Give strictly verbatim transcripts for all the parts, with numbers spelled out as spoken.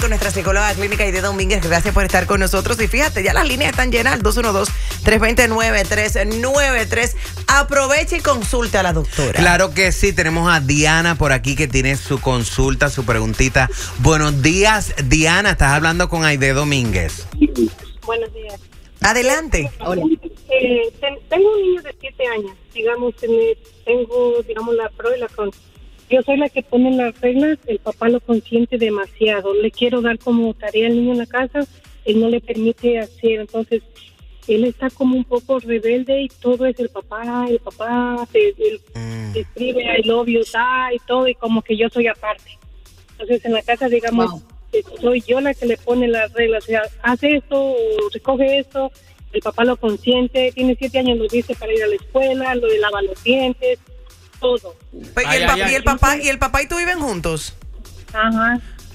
con nuestra psicóloga clínica Aide Domínguez. Gracias por estar con nosotros. Y fíjate, ya las líneas están llenas, al dos uno dos, tres dos nueve, tres nueve tres. Aproveche y consulte a la doctora. Claro que sí, tenemos a Diana por aquí que tiene su consulta, su preguntita. Buenos días, Diana, estás hablando con Aide Domínguez. Buenos días. Adelante. Hola. Eh, ten, tengo un niño de siete años, digamos, tengo, digamos, la pro y la contra. Yo soy la que pone las reglas, el papá lo consiente demasiado. Le quiero dar como tarea al niño en la casa, él no le permite hacer, entonces él está como un poco rebelde y todo es el papá, el papá, él, él mm. escribe I love you, da, y todo, y como que yo soy aparte. Entonces en la casa, digamos, wow. soy yo la que le pone las reglas, o sea, hace esto, o recoge esto, el papá lo consiente, tiene siete años, lo dice para ir a la escuela, lo de lavar los dientes, todo. Pues, ¿Y, el ay, ay, y el papá y el papá y tú viven juntos? Ajá.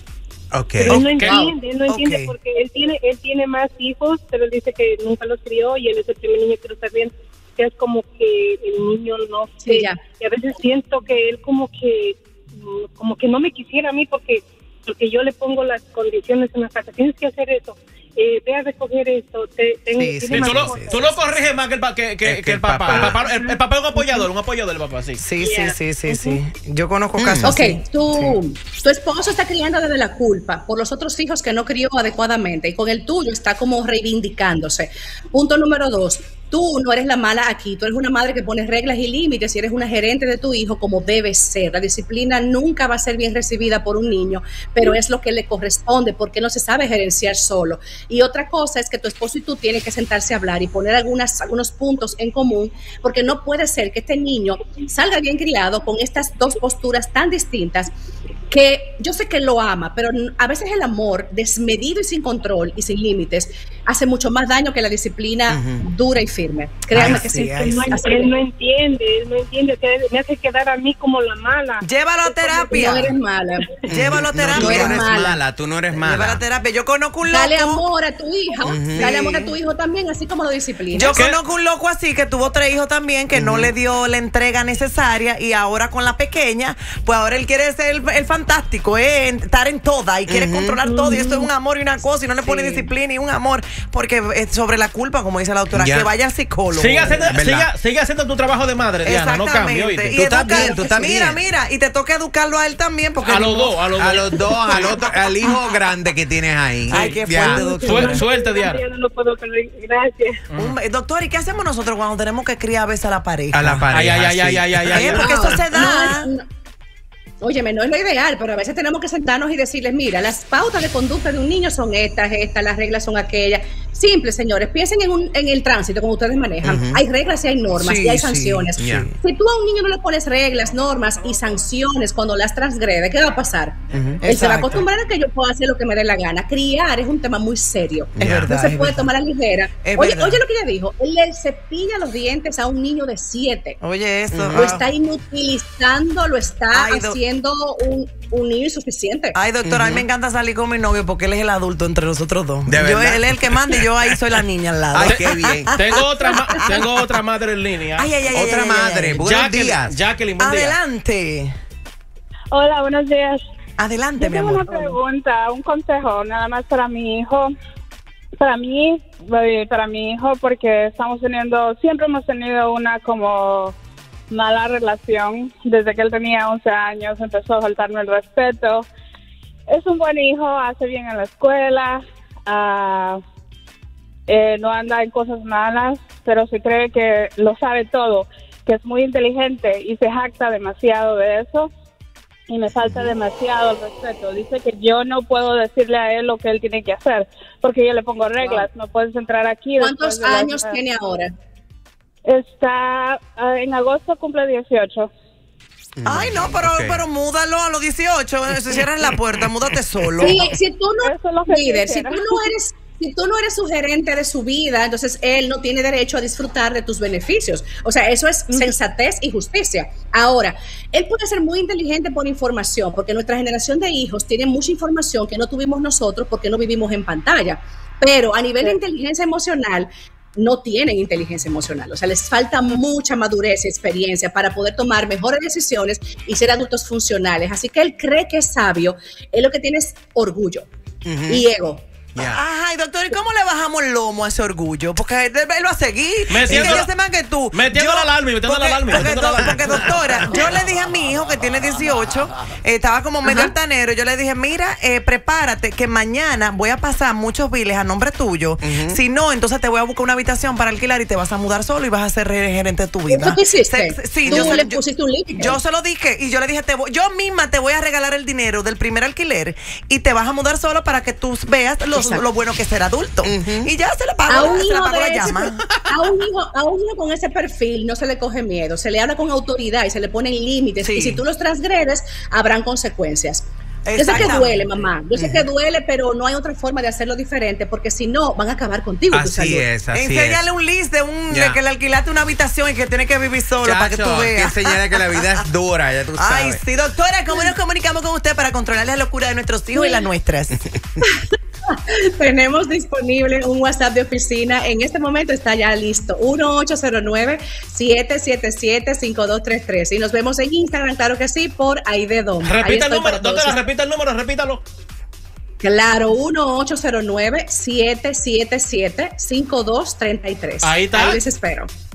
Okay. Pero él no okay. entiende, él no entiende okay. porque él tiene él tiene más hijos, pero él dice que nunca los crió y él es el primer niño que lo está bien. Que es como que el niño no sé. Sí, y a veces siento que él como que como que no me quisiera a mí porque porque yo le pongo las condiciones en la casa. Tienes que hacer eso. Eh, ve a recoger esto. Te, ten, sí, sí, tú, lo, tú lo corriges más que el, que, que, es que que el papá. papá. El, papá el, el papá es un apoyador, un apoyador del papá, sí. Sí, yeah. sí, sí, sí, sí. Yo conozco casos Ok, así. tú, sí. tu esposo está criando desde la culpa por los otros hijos que no crió adecuadamente y con el tuyo está como reivindicándose. Punto número dos. Tú no eres la mala aquí, tú eres una madre que pone reglas y límites y eres una gerente de tu hijo como debe ser. La disciplina nunca va a ser bien recibida por un niño, pero es lo que le corresponde porque no se sabe gerenciar solo. Y otra cosa es que tu esposo y tú tienen que sentarse a hablar y poner algunas, algunos puntos en común, porque no puede ser que este niño salga bien criado con estas dos posturas tan distintas que yo sé que lo ama, pero a veces el amor desmedido y sin control y sin límites hace mucho más daño que la disciplina uh-huh. dura y firme. Créanme ay, que sí. sí. Él, no, él no entiende, él no entiende, que me hace quedar a mí como la mala. Llévalo a terapia. No eres mala. Llévalo a terapia. No, tú no eres mala. mala, tú no eres mala. Llévalo a terapia. Yo conozco un loco. Dale amor a tu hija, uh-huh. dale amor a tu sí. hijo también, así como lo disciplina. Yo ¿Qué? conozco un loco así que tuvo tres hijos también, que uh-huh. no le dio la entrega necesaria y ahora con la pequeña, pues ahora él quiere ser el, el fantástico, eh, estar en toda y quiere uh-huh. controlar todo y esto es un amor y una cosa y no le pone sí. disciplina y un amor, porque es sobre la culpa, como dice la doctora, yeah. que vaya al psicólogo. Sigue haciendo, sigue, sigue haciendo tu trabajo de madre, Diana, no cambie, ¿oíste? Tú estás bien, tú estás bien. Mira, mira, y te toca educarlo a él también, porque a los dos, a los dos, a los dos, al otro, al hijo grande que tienes ahí. Ay, qué fuerte, doctora. Suerte, Diana. Yo no lo puedo creer, gracias. Un, doctor, ¿y qué hacemos nosotros cuando tenemos que criar a veces a la pareja? A la pareja, ay, ay, ay, ay, ay, ay, ¿Eh? Porque eso se da. No, no. Óyeme, no es lo ideal, pero a veces tenemos que sentarnos y decirles, mira, las pautas de conducta de un niño son estas, estas, las reglas son aquellas. Simple, señores, piensen en, un, en el tránsito como ustedes manejan. Uh-huh. Hay reglas y hay normas sí, y hay sanciones. Sí, yeah. Si tú a un niño no le pones reglas, normas y sanciones cuando las transgrede, ¿qué va a pasar? Uh-huh. Él Exacto. se va a acostumbrar a que yo pueda hacer lo que me dé la gana. Criar es un tema muy serio. Es yeah. verdad, no se es puede verdad. tomar a la ligera. Es oye, verdad. oye lo que ella dijo, él le cepilla los dientes a un niño de siete. Oye eso. Lo uh-huh. está inutilizando, lo está Ay, haciendo un un niño insuficiente. Ay, doctora, uh-huh. a mí me encanta salir con mi novio porque él es el adulto entre nosotros dos. ¿De yo, verdad? Él es el que manda y yo ahí soy la niña al lado. Ay, qué bien. Tengo otra, ma- tengo otra madre en línea. Ay, ay, ay, otra ay, madre. Ay, ay. Buenos Jacqueline, días. Jacqueline, buen día. Adelante. Hola, buenos días. Adelante, yo mi tengo amor. una pregunta, un consejo, nada más para mi hijo. Para mí, para mi hijo, porque estamos teniendo, siempre hemos tenido una como mala relación. Desde que él tenía once años empezó a faltarme el respeto. Es un buen hijo, hace bien en la escuela, uh, eh, no anda en cosas malas, pero se cree que lo sabe todo, que es muy inteligente y se jacta demasiado de eso y me falta demasiado el respeto. Dice que yo no puedo decirle a él lo que él tiene que hacer porque yo le pongo reglas, wow. no puedes entrar aquí. ¿Cuántos años la... tiene ahora? Está, uh, en agosto cumple dieciocho. Ay, no, pero, okay. pero múdalo a los dieciocho, se cierran la puerta, múdate solo. Sí, si tú no eres líder, si tú no eres, si tú no eres su gerente de su vida, entonces él no tiene derecho a disfrutar de tus beneficios. O sea, eso es mm. sensatez y justicia. Ahora, él puede ser muy inteligente por información, porque nuestra generación de hijos tiene mucha información que no tuvimos nosotros porque no vivimos en pantalla. Pero a nivel sí. de inteligencia emocional, no tienen inteligencia emocional, o sea, les falta mucha madurez y experiencia para poder tomar mejores decisiones y ser adultos funcionales, así que él cree que es sabio, él lo que tiene es orgullo, uh-huh. y ego. Yeah. Ajá, y doctor, ¿y cómo le bajamos el lomo a ese orgullo? Porque él, él va a seguir. Metiendo, y que yo sé más que tú. Metiendo la alarma, metiendo porque, la alarma. Porque, do, porque, doctora, yo le dije a mi hijo que tiene dieciocho, eh, estaba como medio Ajá. altanero, yo le dije, mira, eh, prepárate que mañana voy a pasar muchos biles a nombre tuyo. Uh-huh. Si no, entonces te voy a buscar una habitación para alquilar y te vas a mudar solo y vas a ser gerente de tu vida. ¿Qué hiciste? Se, sí, ¿Tú yo, le yo, pusiste un límite? Yo se lo dije y yo le dije, te voy, yo misma te voy a regalar el dinero del primer alquiler y te vas a mudar solo para que tú veas los, lo bueno que será adulto. Uh-huh. Y ya se le pagó, se le pagó la llama. A un, hijo, a un hijo con ese perfil no se le coge miedo, se le habla con autoridad y se le ponen límites. Sí. Y si tú los transgredes, habrán consecuencias. Yo sé que duele, mamá. Yo sé uh-huh. que duele, pero no hay otra forma de hacerlo diferente, porque si no, van a acabar contigo. Así es, así Enséñale es. un list de, un, yeah. de que le alquilaste una habitación y que tiene que vivir solo. Chacho, para que tú veas. Que enseñale que la vida es dura, ya tú sabes. Ay, sí, doctora, ¿cómo nos comunicamos con usted para controlar la locura de nuestros hijos y las nuestras? Tenemos disponible un WhatsApp de oficina. En este momento está ya listo. uno ocho cero nueve, siete siete siete, cinco dos tres tres. Y nos vemos en Instagram, claro que sí, por Aidedom. Repita el número, doctora, repita el número, repítalo. Claro, uno ocho cero nueve, siete siete siete, cinco dos tres tres. Ahí está. Ahí les espero.